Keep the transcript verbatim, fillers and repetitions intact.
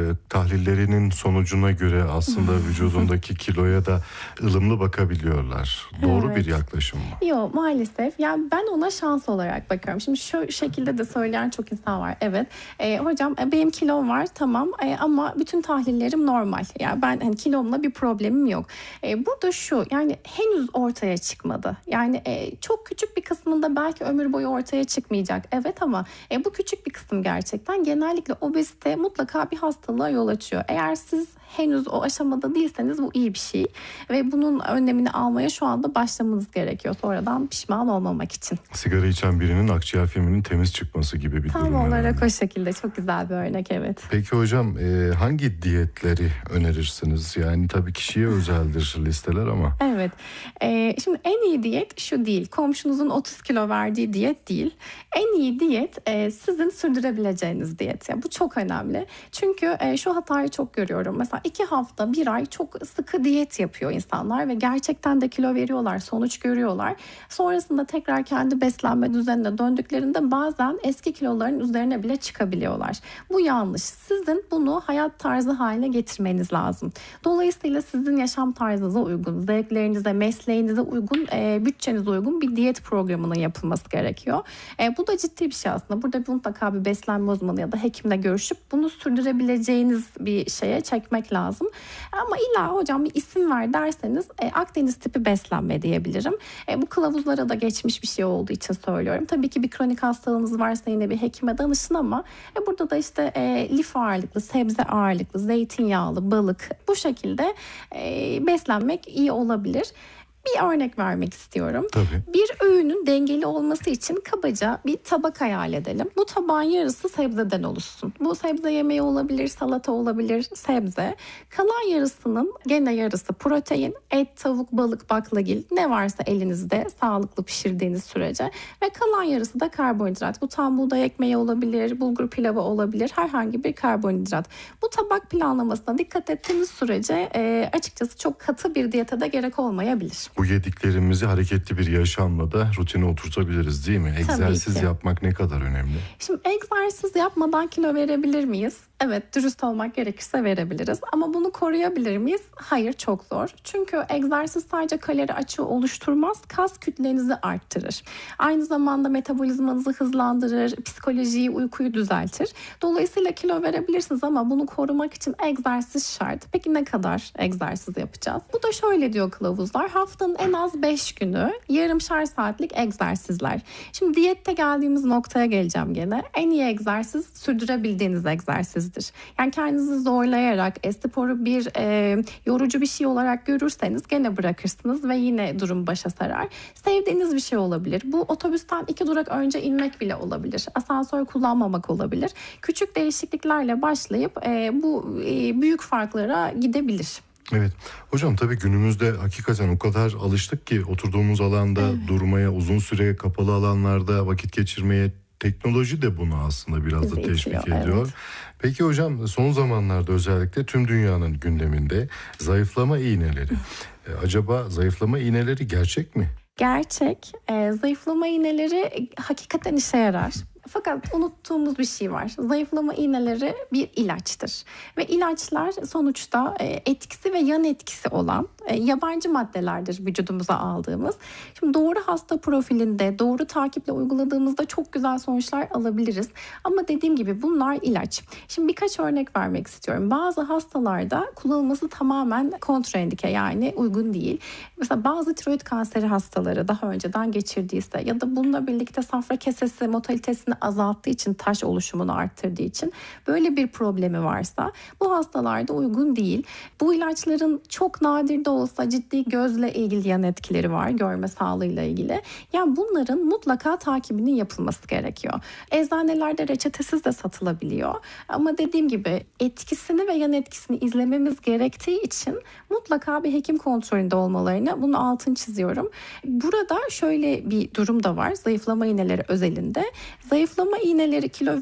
tahlillerinin sonucuna göre aslında vücudundaki kiloya da ılımlı bakabiliyorlar. Doğru bir Evet. yaklaşım mı? Yo, maalesef. Yani ben ona şans olarak bakıyorum. Şimdi şu şekilde de söyleyen çok insan var. Evet. Eee, hocam e, benim kilom var tamam e, ama bütün tahlillerim normal. Yani ben hani kilomla bir problemim yok. E, burada şu yani henüz ortaya çıkmadı. Yani e, çok küçük bir kısmında belki ömür boyu ortaya çıkmayacak. Evet ama e, bu küçük bir kısım gerçekten. Genellikle obezite mutlaka bir hastalığa yol açıyor. Eğer siz henüz o aşamada değilseniz bu iyi bir şey. Ve bunun önlemini almaya şu anda başlamanız gerekiyor. Sonradan pişman olmamak için. Sigara içen birinin akciğer filminin temiz çıkması gibi bir Tam durum olarak herhalde. o şekilde. Çok güzel bir örnek, evet. Peki hocam e, hangi diyetleri önerirsiniz? Yani tabii kişiye özeldir listeler ama. Evet. Ee, şimdi en iyi diyet şu değil. Komşunuzun otuz kilo verdiği diyet değil. En iyi diyet e, sizin sürdürebileceğiniz diyet. Yani bu çok önemli. Çünkü e, şu hatayı çok görüyorum. Mesela iki hafta, bir ay çok sıkı diyet yapıyor insanlar ve gerçekten de kilo veriyorlar, sonuç görüyorlar. Sonrasında tekrar kendi beslenme düzenine döndüklerinde bazen eski kiloların üzerine bile çıkabiliyorlar. Bu yanlış. Sizin bunu hayat tarzı haline getirmeniz lazım. Dolayısıyla sizin yaşam tarzınıza uygun, zevklerinize, mesleğinize uygun, e, bütçenize uygun bir diyet programının yapılması gerekiyor. E, bu da ciddi bir şey aslında. Burada mutlaka bir beslenme uzmanı ya da hekimle görüşüp bunu sürdürebileceğiniz bir şeye çekmek lazım. Ama illa hocam bir isim ver derseniz e, Akdeniz tipi beslenme diyebilirim. E, bu kılavuzlara da geçmiş bir şey olduğu için söylüyorum. Tabii ki bir kronik hastalığınız varsa yine bir hekime danışın ama e, burada da işte e, lif ağırlıklı, sebze ağırlıklı, zeytinyağlı, balık bu şekilde e, beslenmek iyi olabilir. Bir örnek vermek istiyorum. Tabii. Bir öğünün dengeli olması için kabaca bir tabak hayal edelim. Bu tabağın yarısı sebzeden oluşsun. Bu sebze yemeği olabilir, salata olabilir, sebze. Kalan yarısının gene yarısı protein, et, tavuk, balık, baklagil ne varsa elinizde sağlıklı pişirdiğiniz sürece. Ve kalan yarısı da karbonhidrat. Bu tam buğday ekmeği olabilir, bulgur pilavı olabilir, herhangi bir karbonhidrat. Bu tabak planlamasına dikkat ettiğiniz sürece e, açıkçası çok katı bir diyete de gerek olmayabilir. Bu yediklerimizi hareketli bir yaşamla da rutine oturtabiliriz değil mi? Egzersiz ki. yapmak ne kadar önemli? Şimdi egzersiz yapmadan kilo verebilir miyiz? Evet, dürüst olmak gerekirse verebiliriz. Ama bunu koruyabilir miyiz? Hayır, çok zor. Çünkü egzersiz sadece kalori açığı oluşturmaz, kas kütlenizi arttırır. Aynı zamanda metabolizmanızı hızlandırır, psikolojiyi, uykuyu düzeltir. Dolayısıyla kilo verebilirsiniz ama bunu korumak için egzersiz şart. Peki ne kadar egzersiz yapacağız? Bu da şöyle diyor kılavuzlar. Haftanın en az beş günü yarımşar saatlik egzersizler. Şimdi diyette geldiğimiz noktaya geleceğim gene. En iyi egzersiz sürdürebildiğiniz egzersiz. Yani kendinizi zorlayarak e, sporu bir e, yorucu bir şey olarak görürseniz gene bırakırsınız ve yine durum başa sarar. Sevdiğiniz bir şey olabilir. Bu otobüsten iki durak önce inmek bile olabilir. Asansör kullanmamak olabilir. Küçük değişikliklerle başlayıp e, bu e, büyük farklara gidebilir. Evet. Hocam tabii günümüzde hakikaten o kadar alıştık ki oturduğumuz alanda Evet. durmaya, uzun süre kapalı alanlarda vakit geçirmeye. Teknoloji de bunu aslında biraz Bizi da teşvik itiyor, ediyor. evet. Peki hocam son zamanlarda özellikle tüm dünyanın gündeminde zayıflama iğneleri. E, acaba zayıflama iğneleri gerçek mi? Gerçek. E, zayıflama iğneleri e, hakikaten işe yarar. Fakat unuttuğumuz bir şey var. Zayıflama iğneleri bir ilaçtır. Ve ilaçlar sonuçta e, etkisi ve yan etkisi olan e, yabancı maddelerdir vücudumuza aldığımız. Şimdi doğru hasta profilinde, doğru takiple uyguladığımızda çok güzel sonuçlar alabiliriz. Ama dediğim gibi bunlar ilaç. Şimdi birkaç örnek vermek istiyorum. Bazı hastalarda kullanılması tamamen kontraindike, yani uygun değil. Mesela bazı tiroid kanseri hastaları daha önceden geçirdiyse ya da bununla birlikte safra kesesi motalitesini azalttığı için, taş oluşumunu arttırdığı için böyle bir problemi varsa bu hastalarda uygun değil. Bu ilaçların çok nadir de olsa ciddi gözle ilgili yan etkileri var, görme sağlığıyla ilgili. Yani bunların mutlaka takibinin yapılması gerekiyor. Eczanelerde reçetesiz de satılabiliyor. Ama dediğim gibi etkisini ve yan etkisini izlememiz gerektiği için mutlaka bir hekim kontrolünde olmalarını, bunun altını çiziyorum. Burada şöyle bir durum da var zayıflama iğneleri özelinde. Zayıflama iğneleri kilo